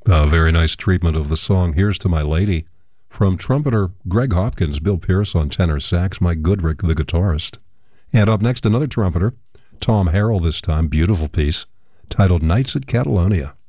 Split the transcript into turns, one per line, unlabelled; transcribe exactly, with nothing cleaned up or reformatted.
A very nice treatment of the song Here's to My Lady from trumpeter Greg Hopkins, Bill Pierce on tenor sax, Mike Goodrick, the guitarist. And up next, another trumpeter, Tom Harrell this time, beautiful piece, titled Nights at Catalonia.